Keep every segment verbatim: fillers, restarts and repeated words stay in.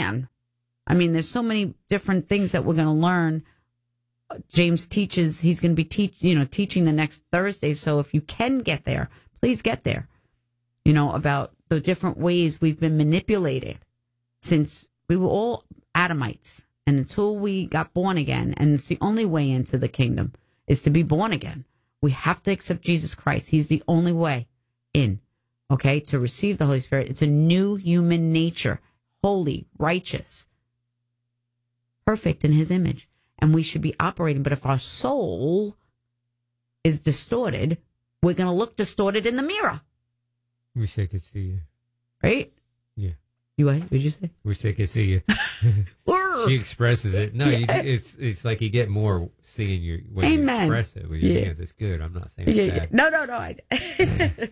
man. I mean, there's so many different things that we're going to learn. James teaches, he's going to be teach, you know, teaching the next Thursday. So if you can get there, please get there, you know, about the different ways we've been manipulated since we were all Adamites. And until we got born again, and it's the only way into the kingdom is to be born again. We have to accept Jesus Christ. He's the only way in, okay, to receive the Holy Spirit. It's a new human nature, holy, righteous, perfect in his image. And we should be operating. But if our soul is distorted, we're going to look distorted in the mirror. Wish I could see you. Right? Yeah. You what? What did you say? Wish I could see you. She expresses it. No, you, it's it's like you get more seeing your when Amen. you express it with your Yeah. hands. It's good. I'm not saying it's Yeah, yeah. bad. No, no, no. I,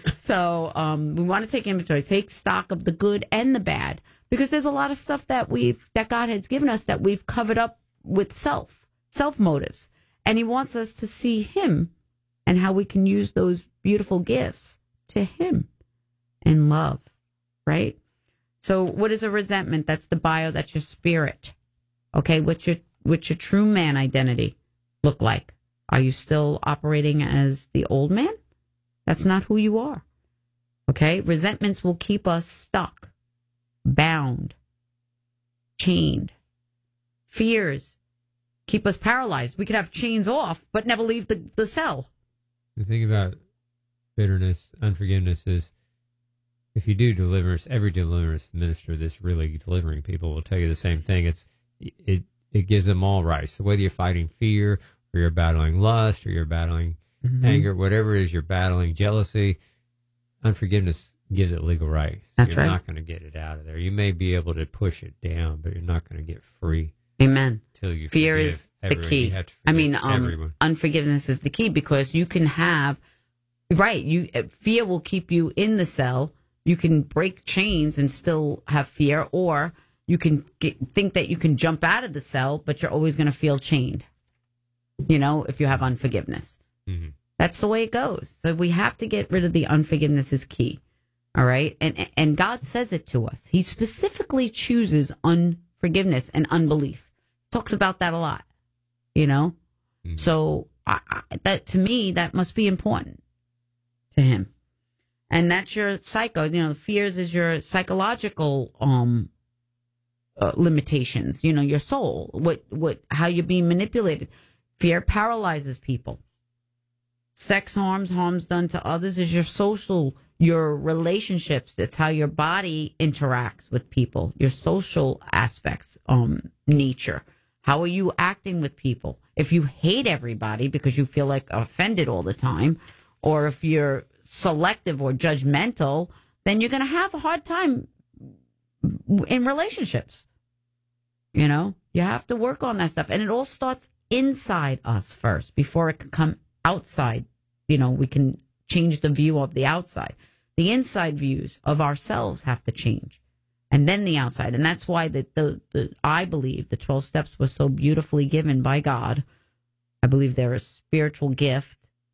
so um, we want to take inventory, take stock of the good and the bad, because there's a lot of stuff that we've that God has given us that we've covered up with self, self motives, and He wants us to see Him and how we can use those beautiful gifts to Him in love, right? So what is a resentment? That's the bio, that's your spirit. Okay, what's your what's your true man identity look like? Are you still operating as the old man? That's not who you are. Okay, resentments will keep us stuck, bound, chained. Fears keep us paralyzed. We could have chains off, but never leave the, the cell. The thing about bitterness, unforgiveness is, if you do deliverance, every deliverance minister that's really delivering people will tell you the same thing. It's it it gives them all rights. So whether you're fighting fear, or you're battling lust, or you're battling mm-hmm. anger, whatever it is you're battling, jealousy, unforgiveness gives it legal rights. That's you're right. not going to get it out of there. You may be able to push it down, but you're not going to get free. Amen. Till you fear forgive is everyone. the key. You have to I mean, forgive um, everyone. unforgiveness is the key, because you can have right. You fear will keep you in the cell. You can break chains and still have fear, or you can get, think that you can jump out of the cell, but you're always going to feel chained. You know, if you have unforgiveness, mm-hmm. that's the way it goes. So we have to get rid of the unforgiveness is key. All right, and and God says it to us. He specifically chooses unforgiveness and unbelief. Talks about that a lot. You know, mm-hmm. so I, I, that to me that must be important to Him. And that's your psycho, you know, fears is your psychological um, uh, limitations, you know, your soul, what, what, how you're being manipulated. Fear paralyzes people. Sex harms, harms done to others is your social, your relationships. It's how your body interacts with people, your social aspects, um, nature. How are you acting with people? If you hate everybody because you feel like offended all the time, or if you're selective or judgmental, then you're going to have a hard time in relationships. You know, you have to work on that stuff. And it all starts inside us first before it can come outside. You know, we can change the view of the outside. The inside views of ourselves have to change. And then the outside. And that's why the, the, the I believe the twelve steps were so beautifully given by God. I believe they're a spiritual gift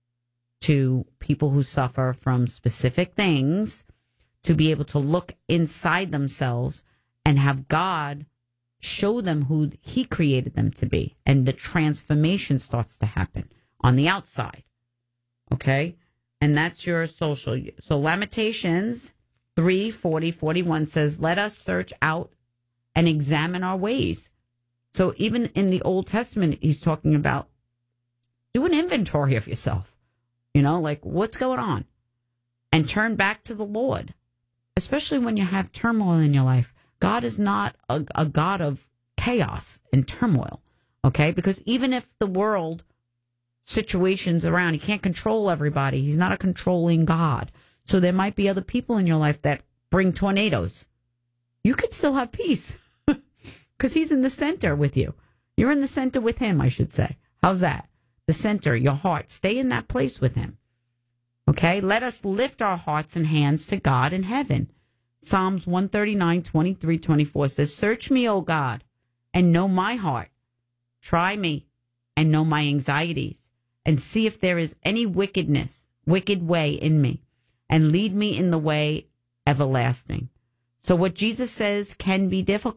to people who suffer from specific things, to be able to look inside themselves and have God show them who He created them to be. And the transformation starts to happen on the outside. Okay? And that's your social. So Lamentations three, forty, forty-one says, let us search out and examine our ways. So even in the Old Testament, He's talking about do an inventory of yourself. You know, like what's going on? And turn back to the Lord, especially when you have turmoil in your life. God is not a, a God of chaos and turmoil, okay? Because even if the world situations around, He can't control everybody. He's not a controlling God. So there might be other people in your life that bring tornadoes. You could still have peace because He's in the center with you. You're in the center with Him, I should say. How's that? The center, your heart. Stay in that place with Him. Okay? Let us lift our hearts and hands to God in heaven. Psalms one thirty-nine, twenty-three, twenty-four says, search me, O God, and know my heart. Try me and know my anxieties, and see if there is any wickedness, wicked way in me, and lead me in the way everlasting. So what Jesus says can be difficult.